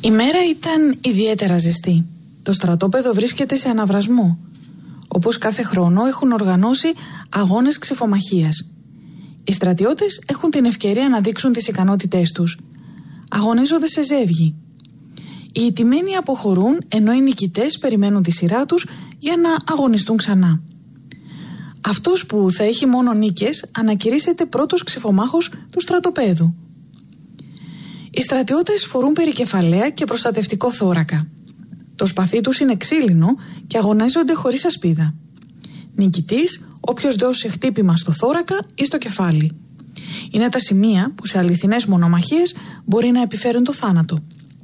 Η μέρα ήταν ιδιαίτερα ζεστή. Το στρατόπεδο βρίσκεται σε αναβρασμό. Όπως κάθε χρόνο έχουν οργανώσει αγώνες ξιφομαχίας. Οι στρατιώτες έχουν την ευκαιρία να δείξουν τις ικανότητές τους. Αγωνίζονται σε ζεύγη. Οι ηττημένοι αποχωρούν ενώ οι νικητές περιμένουν τη σειρά τους για να αγωνιστούν ξανά. Αυτός που θα έχει μόνο νίκες ανακηρύσσεται πρώτος ξιφομάχος του στρατοπέδου. Οι στρατιώτες φορούν περικεφαλαία και προστατευτικό θώρακα. Το σπαθί τους είναι ξύλινο και αγωνίζονται χωρίς ασπίδα. Νικητής όποιος δώσει χτύπημα στο θώρακα ή στο κεφάλι. Είναι τα σημεία που σε αληθινές μονομαχίες μπορεί να επιφέρουν το θάνατο.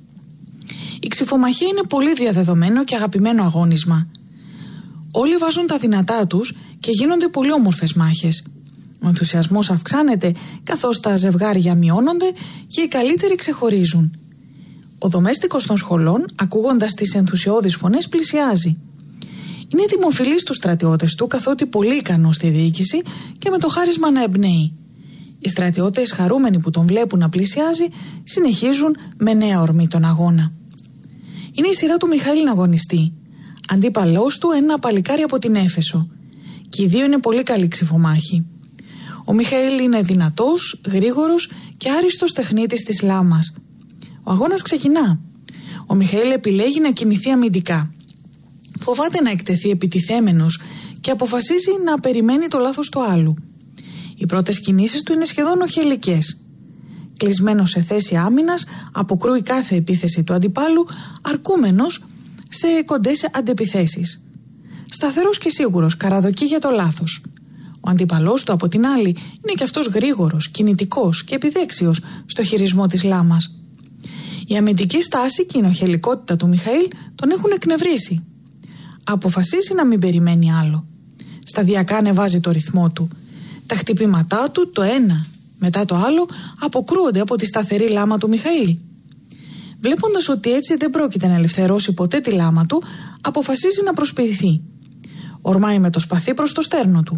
Η ξιφομαχία είναι πολύ διαδεδομένο και αγαπημένο αγώνισμα. Όλοι βάζουν τα δυνατά τους και γίνονται πολύ όμορφες μάχες. Ο ενθουσιασμός αυξάνεται καθώς τα ζευγάρια μειώνονται και οι καλύτεροι ξεχωρίζουν. Ο δομέστικος των σχολών, ακούγοντας τις ενθουσιώδεις φωνές, πλησιάζει. Είναι δημοφιλής στους στρατιώτες του, καθότι πολύ ικανός στη διοίκηση και με το χάρισμα να εμπνέει. Οι στρατιώτες, χαρούμενοι που τον βλέπουν να πλησιάζει, συνεχίζουν με νέα ορμή τον αγώνα. Είναι η σειρά του Μιχαήλ να αγωνιστεί. Αντίπαλός του ένα παλικάρι από την Έφεσο. Και οι δύο είναι πολύ καλοί ξιφομάχοι. Ο Μιχαήλ είναι δυνατός, γρήγορος και άριστος τεχνίτης της λάμας. Ο αγώνας ξεκινά. Ο Μιχαήλ επιλέγει να κινηθεί αμυντικά. Φοβάται να εκτεθεί επιτιθέμενος και αποφασίζει να περιμένει το λάθος του άλλου. Οι πρώτες κινήσεις του είναι σχεδόν οχελικές. Κλεισμένος σε θέση άμυνας, αποκρούει κάθε επίθεση του αντιπάλου, αρκούμενος σε κοντές αντεπιθέσεις. Σταθερός και σίγουρος, καραδοκεί για το λάθος. Ο αντίπαλός του από την άλλη είναι και αυτός γρήγορος, κινητικός και επιδέξιος στο χειρισμό της λάμας. Η αμυντική στάση και η νοχελικότητα του Μιχαήλ τον έχουν εκνευρίσει. Αποφασίζει να μην περιμένει άλλο. Σταδιακά ανεβάζει το ρυθμό του. Τα χτυπήματά του, το ένα μετά το άλλο, αποκρούονται από τη σταθερή λάμα του Μιχαήλ. Βλέποντας ότι έτσι δεν πρόκειται να ελευθερώσει ποτέ τη λάμα του, αποφασίζει να προσποιηθεί. Ορμάει με το σπαθί προς το στέρνο του.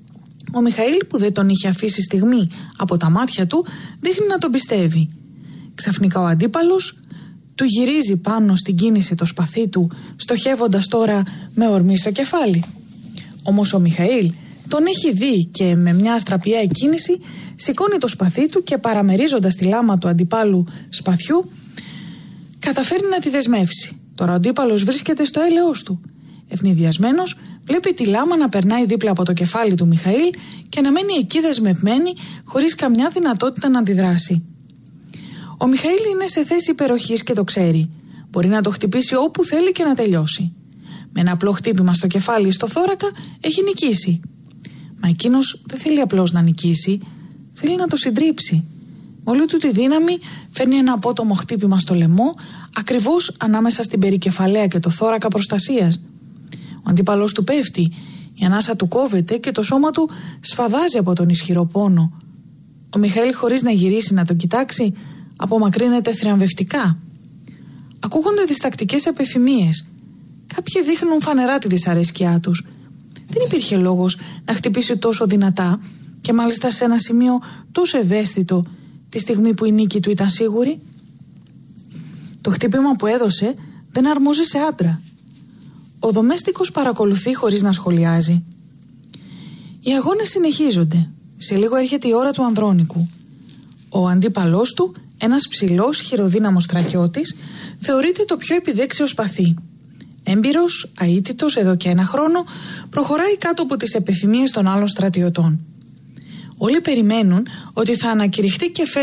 Ο Μιχαήλ, που δεν τον είχε αφήσει στιγμή από τα μάτια του, δείχνει να τον πιστεύει. Ξαφνικά ο αντίπαλος του γυρίζει πάνω στην κίνηση το σπαθί του, στοχεύοντας τώρα με ορμή στο κεφάλι. Όμως ο Μιχαήλ τον έχει δει και με μια αστραπιαία κίνηση σηκώνει το σπαθί του και παραμερίζοντας τη λάμα του αντιπάλου σπαθιού καταφέρνει να τη δεσμεύσει. Τώρα ο αντίπαλος βρίσκεται στο έλεος του. Ευνηδιασμένος βλέπει τη λάμα να περνάει δίπλα από το κεφάλι του Μιχαήλ και να μένει εκεί δεσμευμένη χωρίς καμιά δυνατότητα να αντιδράσει. Ο Μιχαήλ είναι σε θέση υπεροχής και το ξέρει. Μπορεί να το χτυπήσει όπου θέλει και να τελειώσει. Με ένα απλό χτύπημα στο κεφάλι ή στο θώρακα έχει νικήσει. Μα εκείνος δεν θέλει απλώς να νικήσει, θέλει να το συντρίψει. Με όλη του τη δύναμη φέρνει ένα απότομο χτύπημα στο λαιμό, ακριβώς ανάμεσα στην περικεφαλαία και το θώρακα προστασίας. Ο αντίπαλος του πέφτει, η ανάσα του κόβεται και το σώμα του σφαδάζει από τον ισχυρό πόνο. Ο Μιχαήλ, χωρίς να γυρίσει να τον κοιτάξει, απομακρύνεται θριαμβευτικά. Ακούγονται διστακτικές επιφημίες. Κάποιοι δείχνουν φανερά τη δυσαρέσκειά τους. Δεν υπήρχε λόγος να χτυπήσει τόσο δυνατά και μάλιστα σε ένα σημείο τόσο ευαίσθητο τη στιγμή που η νίκη του ήταν σίγουρη. Το χτύπημα που έδωσε δεν αρμόζει σε άντρα. Ο δομέστικος παρακολουθεί χωρίς να σχολιάζει. Οι αγώνες συνεχίζονται. Σε λίγο έρχεται η ώρα του Ανδρώνικου. Ο αντίπαλός του, ένας ψηλός χειροδύναμος στρατιώτης, θεωρείται το πιο επιδέξιο σπαθί. Έμπειρος, αίτητος εδώ και ένα χρόνο, προχωράει κάτω από τις επιφημίες των άλλων στρατιωτών. Όλοι περιμένουν ότι θα ανακηρυχτεί και